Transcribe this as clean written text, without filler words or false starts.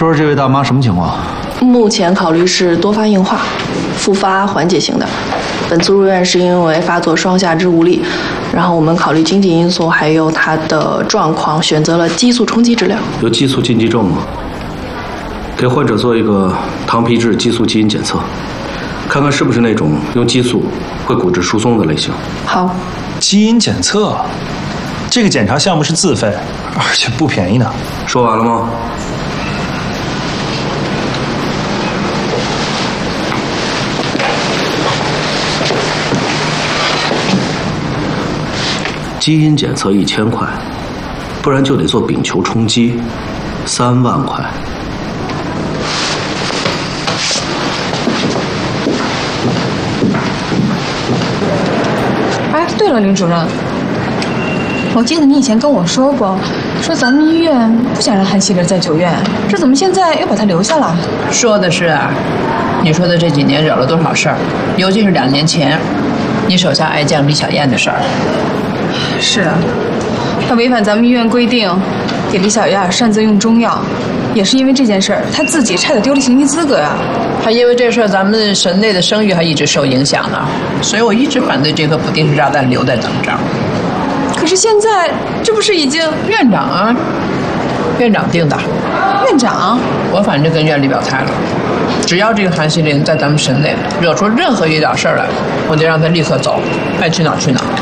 说说这位大妈什么情况？ 目前考虑是多发硬化，复发缓解型的。本次入院是因为发作双下肢无力，然后我们考虑经济因素还有她的状况，选择了激素冲击治疗。 有激素禁忌症吗？给患者做一个糖皮质激素基因检测，看看是不是那种用激素会骨质疏松的类型。 好。 基因检测，这个检查项目是自费，而且不便宜呢。 说完了吗？基因检测1000块，不然就得做丙球冲击，3万块。 哎，对了，林主任，我记得你以前跟我说过，说咱们医院不想让韩希林在9院，这怎么现在又把他留下了？ 说的是啊，你说的这几年惹了多少事儿，尤其是2年前，你手下爱将李小燕的事儿。 是啊，他违反咱们医院规定，给李小燕擅自用中药，也是因为这件事儿，他自己差点丢了行医资格呀。 还因为这事儿，咱们神内的声誉还一直受影响呢。所以我一直反对这颗不定时炸弹留在咱们这儿。 可是现在这不是已经院长啊，院长定的。 院长， 我反正跟院里表态了，只要这个韩希林在咱们神内惹出任何一点事儿来，我就让他立刻走，爱去哪儿去哪儿。